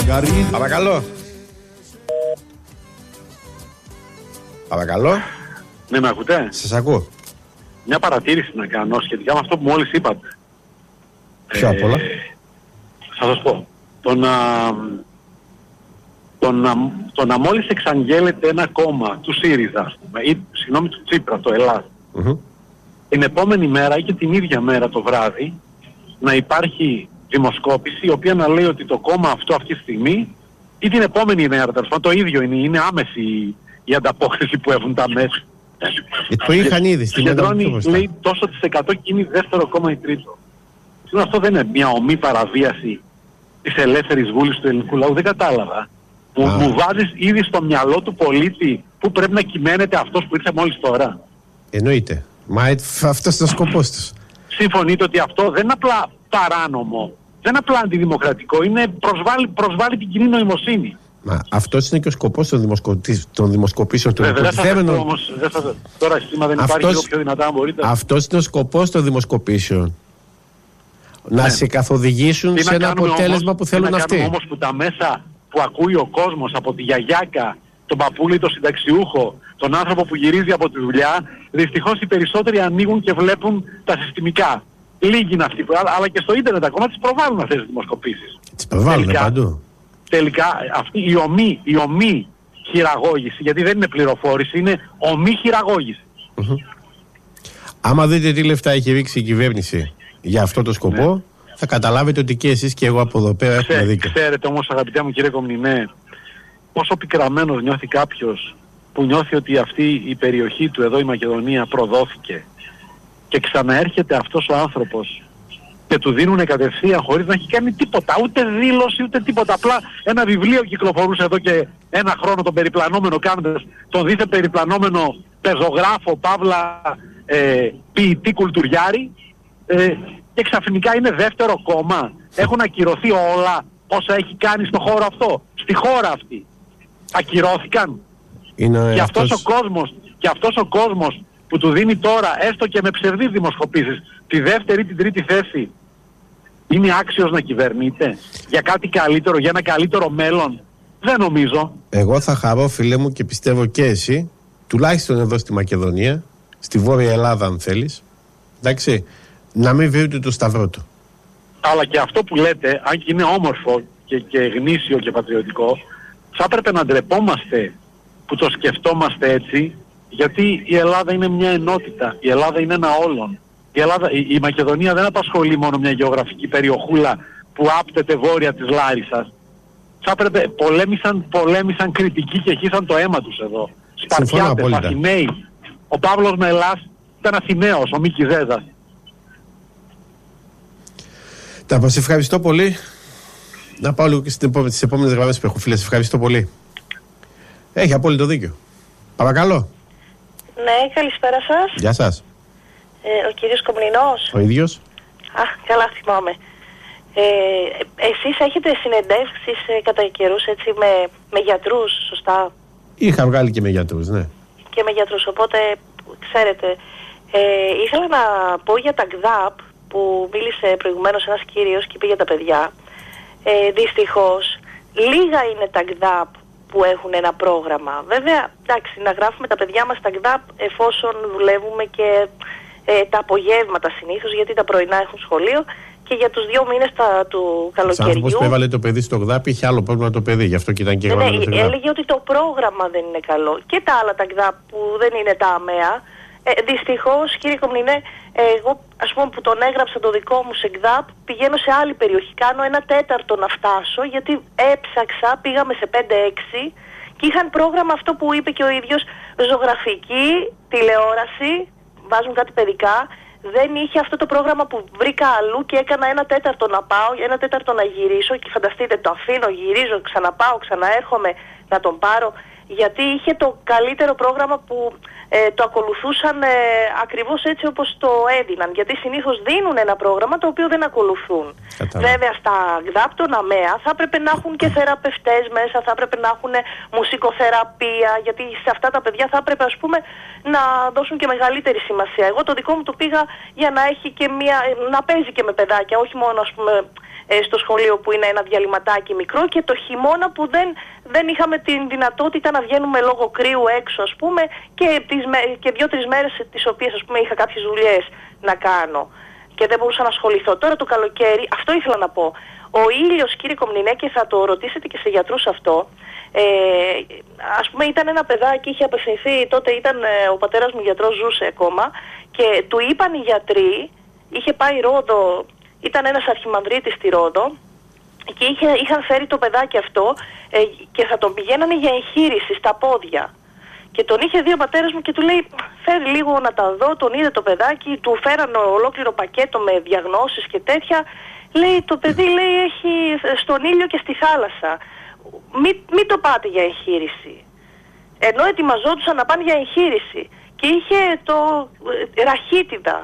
Παρακαλώ. Παρακαλώ. Ναι, με ακούτε? Σας ακούω. Μια παρατήρηση να κάνω σχετικά με αυτό που μόλις είπατε. Ποιο απ' όλα? Θα σας πω. Το να μόλις εξαγγέλλεται ένα κόμμα του ΣΥΡΙΖΑ, ας πούμε, ή συγγνώμη του Τσίπρα, το Ελλάδα, την επόμενη μέρα ή και την ίδια μέρα το βράδυ να υπάρχει δημοσκόπηση η οποία να λέει ότι το κόμμα αυτό αυτή τη στιγμή ή την επόμενη μέρα, τέλος πάντων, το ίδιο είναι άμεση η ανταπόκριση που έχουν τα μέσα. Το είχαν ήδη στην συγκεντρώνει, λέει, τόσο της 100 και είναι δεύτερο κόμμα ή τρίτο. Αυτό δεν είναι μια ομή παραβίαση της ελεύθερης βούλης του ελληνικού λαού? Δεν κατάλαβα. Μου βάζεις ήδη στο μυαλό του πολίτη που πρέπει να κυμαίνεται αυτός που ήρθε μόλις τώρα. Εννοείται. Μα αυτός είναι ο σκοπός τους. Συμφωνείτε ότι αυτό δεν είναι απλά παράνομο, δεν είναι απλά αντιδημοκρατικό, είναι προσβάλλει την κοινή νοημοσύνη. Μα αυτός είναι και ο σκοπός των δημοσκοπήσεων. Τώρα σύστημα δεν υπάρχει, λίγο πιο δυνατά αν μπορείτε. Αυτός είναι ο σκοπός των δημοσκοπήσεων. Να σε καθοδηγήσουν σε ένα αποτέλεσμα που θέλουν αυτοί. Τι να κάνουμε όμως που τα μέσα που ακούει ο κόσμος από τη γιαγιάκα, τον παππούλη, τον συνταξιούχο, τον άνθρωπο που γυρίζει από τη δουλειά, δυστυχώς οι περισσότεροι ανοίγουν και βλέπουν τα συστημικά. Λίγοι είναι αυτοί, αλλά και στο ίντερνετ ακόμα τις προβάλλουν αυτές τις δημοσκοπήσεις. Τις προβάλλουν παντού. Τελικά αυτή η ομή χειραγώγηση, γιατί δεν είναι πληροφόρηση, είναι ομή χειραγώγηση. Άμα δείτε τι λεφτά έχει ρίξει η κυβέρνηση για αυτό το σκοπό, θα καταλάβετε ότι και εσείς και εγώ από εδώ πέρα έχουμε δίκιο. Ξέρετε όμως, αγαπητέ μου κύριε Κομνηνέ, πόσο πικραμένος νιώθει κάποιος που νιώθει ότι αυτή η περιοχή του, εδώ η Μακεδονία, προδόθηκε και ξαναέρχεται αυτός ο άνθρωπος και του δίνουν κατευθείαν χωρίς να έχει κάνει τίποτα, ούτε δήλωση ούτε τίποτα. Απλά ένα βιβλίο κυκλοφορούσε εδώ και ένα χρόνο, τον περιπλανόμενο κάνοντας, τον δίθεν περιπλανόμενο πεζογράφο, παύλα ποιητή κουλτουριάρη, και ξαφνικά είναι δεύτερο κόμμα. Έχουν ακυρωθεί όλα όσα έχει κάνει στο χώρο αυτό, στη χώρα αυτή. Ακυρώθηκαν. Και αυτός ο κόσμος που του δίνει τώρα, έστω και με ψευδείς δημοσκοπήσεις, τη δεύτερη ή την τρίτη θέση, είναι άξιος να κυβερνείται για κάτι καλύτερο, για ένα καλύτερο μέλλον? Δεν νομίζω. Εγώ θα χαρώ, φίλε μου, και πιστεύω και εσύ, τουλάχιστον εδώ στη Μακεδονία, στη Βόρεια Ελλάδα αν θέλεις, εντάξει, να μην βρείτε το σταυρό του. Αλλά και αυτό που λέτε, αν και είναι όμορφο και γνήσιο και πατριωτικό, θα έπρεπε να ντρεπόμαστε που το σκεφτόμαστε έτσι, γιατί η Ελλάδα είναι μια ενότητα, η Ελλάδα είναι ένα όλον. Η Μακεδονία δεν απασχολεί μόνο μια γεωγραφική περιοχούλα που άπτεται βόρεια της Λάρισσας. Θα έπρεπε, πολέμησαν κριτικοί και χύσαν το αίμα τους εδώ. Σπαρτιάτες, Αθηναίοι. Ο Παύλος Μελάς ήταν Αθηναίος, ο Μίκης Ζέζας. Τα σε ευχαριστώ πολύ. Να πάω λίγο και στις επόμενες γραμμές που έχω, φίλε. Σε ευχαριστώ πολύ. Έχει απόλυτο δίκιο. Παρακαλώ. Ναι, καλησπέρα σας. Γεια σας. Ο κύριος Κομνηνός. Ο ίδιος. Καλά θυμάμαι. Εσείς έχετε συνεντεύξεις κατά καιρούς έτσι με γιατρούς, σωστά? Είχα βγάλει και με γιατρούς, ναι. Και με γιατρούς, οπότε ξέρετε. Ήθελα να πω για τα ΚΔΑΠ που μίλησε προηγουμένως ένας κύριος και είπε για τα παιδιά. Δυστυχώς, λίγα είναι τα ΚΔΑΠ που έχουν ένα πρόγραμμα. Βέβαια, εντάξει, να γράφουμε τα παιδιά μας στα ΚΔΑΠ εφόσον δουλεύουμε και τα απογεύματα συνήθως, γιατί τα πρωινά έχουν σχολείο, και για τους 2 μήνες του καλοκαιριού. Ο άνθρωπος που έβαλε το παιδί στο ΚΔΑΠ είχε άλλο πρόβλημα το παιδί, γι' αυτό και ήταν και εγώ. Έλεγε ότι το πρόγραμμα δεν είναι καλό. Και τα άλλα τα ΚΔΑΠ που δεν είναι τα ΑΜΕΑ. Δυστυχώς, κύριε Κομνηνέ, εγώ ας πούμε που τον έγραψα το δικό μου σε ΚΔΑΠ, πηγαίνω σε άλλη περιοχή, κάνω 1/4 να φτάσω, γιατί έψαξα, πήγαμε σε 5-6 και είχαν πρόγραμμα αυτό που είπε και ο ίδιος, ζωγραφική, τηλεόραση, βάζουν κάτι παιδικά. Δεν είχε αυτό το πρόγραμμα που βρήκα αλλού και έκανα 1/4 να πάω, 1/4 να γυρίσω, και φανταστείτε, το αφήνω, γυρίζω, ξαναπάω, ξαναέρχομαι να τον πάρω, γιατί είχε το καλύτερο πρόγραμμα που το ακολουθούσαν ακριβώς έτσι όπως το έδιναν, γιατί συνήθως δίνουν ένα πρόγραμμα το οποίο δεν ακολουθούν. Βέβαια στα ΚΔΑΠ των ΑΜΕΑ θα έπρεπε να έχουν και θεραπευτές μέσα, θα έπρεπε να έχουν μουσικοθεραπεία, γιατί σε αυτά τα παιδιά θα έπρεπε ας πούμε να δώσουν και μεγαλύτερη σημασία. Εγώ το δικό μου το πήγα για να έχει και να παίζει και με παιδάκια, όχι μόνο ας πούμε στο σχολείο που είναι ένα διαλυματάκι μικρό, και το χειμώνα που δεν είχαμε την δυνατότητα να βγαίνουμε λόγω κρύου έξω, ας πούμε, και 2-3 μέρες τις οποίες, ας πούμε, είχα κάποιες δουλειές να κάνω και δεν μπορούσα να ασχοληθώ. Τώρα το καλοκαίρι, αυτό ήθελα να πω. Ο ήλιος, κύριε Κομνηνέ, και θα το ρωτήσετε και σε γιατρούς αυτό, ας πούμε, ήταν ένα παιδάκι, είχε απευθυνθεί, τότε ο πατέρας μου γιατρός, ζούσε ακόμα, και του είπαν οι γιατροί, είχε πάει Ρόδο, ήταν ένας αρχιμανδρίτης στη Ρόδο, και είχαν φέρει το παιδάκι αυτό και θα τον πηγαίνανε για εγχείρηση στα πόδια. Και τον είχε δει ο πατέρας μου και του λέει, φέρει λίγο να τα δω. Τον είδε το παιδάκι, του φέραν ολόκληρο πακέτο με διαγνώσεις και τέτοια. Λέει, το παιδί, λέει, έχει στον ήλιο και στη θάλασσα. Μην το πάτε για εγχείρηση. Ενώ ετοιμαζόντουσαν να πάνε για εγχείρηση. Και είχε ραχίτιδα.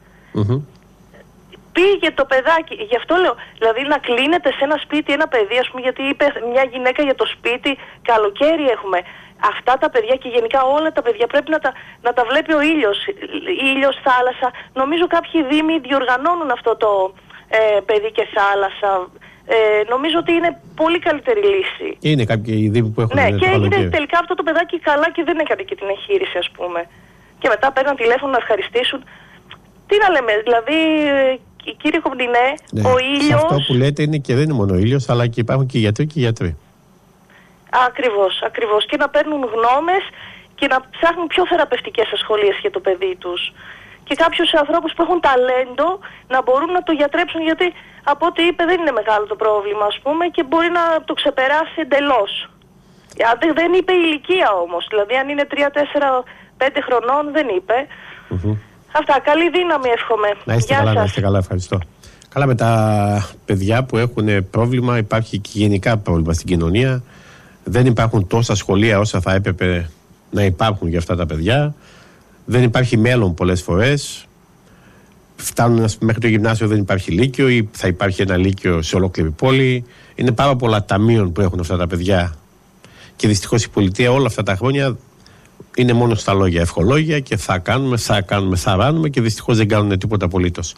Πήγε το παιδάκι, γι' αυτό λέω, δηλαδή να κλείνεται σε ένα σπίτι ένα παιδί, ας πούμε, γιατί είπε μια γυναίκα για το σπίτι, καλοκαίρι έχουμε. Αυτά τα παιδιά και γενικά όλα τα παιδιά πρέπει να τα βλέπει ο ήλιος, θάλασσα. Νομίζω κάποιοι δήμοι διοργανώνουν αυτό το παιδί και θάλασσα. Νομίζω ότι είναι πολύ καλύτερη λύση. Είναι κάποιοι δήμοι που έχουν. Ναι, και έγινε τελικά αυτό το παιδάκι καλά και δεν έκανε και την εγχείρηση, ας πούμε. Και μετά παίρναν τηλέφωνο να ευχαριστήσουν. Τι να λέμε, δηλαδή, κύριε Κομνηνέ, ναι, ο ήλιος... Αυτό που λέτε είναι και δεν είναι μόνο ο ήλιος, αλλά και υπάρχουν και γιατροί και γιατροί. Ακριβώς. Και να παίρνουν γνώμες και να ψάχνουν πιο θεραπευτικές ασχολίες για το παιδί τους. Και κάποιους ανθρώπους που έχουν ταλέντο να μπορούν να το γιατρέψουν, γιατί από ό,τι είπε δεν είναι μεγάλο το πρόβλημα, ας πούμε, και μπορεί να το ξεπεράσει εντελώς. Δεν είπε ηλικία όμως, δηλαδή αν είναι 3, 4, 5 χρονών δεν είπε. Αυτά, καλή δύναμη εύχομαι. Να είστε καλά, ευχαριστώ. Καλά, με τα παιδιά που έχουν πρόβλημα, υπάρχει και γενικά πρόβλημα στην κοινωνία. Δεν υπάρχουν τόσα σχολεία όσα θα έπρεπε να υπάρχουν για αυτά τα παιδιά. Δεν υπάρχει μέλλον πολλές φορές. Φτάνουν μέχρι το γυμνάσιο, δεν υπάρχει λύκειο ή θα υπάρχει ένα λύκειο σε ολόκληρη πόλη. Είναι πάρα πολλά ταμείων που έχουν αυτά τα παιδιά. Και δυστυχώς η πολιτεία όλα αυτά τα χρόνια είναι μόνο στα λόγια, ευχολόγια, και θα κάνουμε, θα ράνουμε, και δυστυχώς δεν κάνουν τίποτα απολύτως.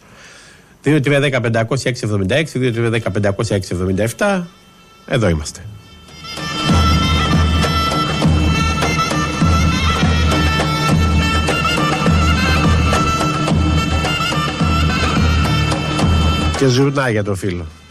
2-3-10-500-676, 2-3-10-500-677, εδώ είμαστε. Και ζουρνά για το φίλο.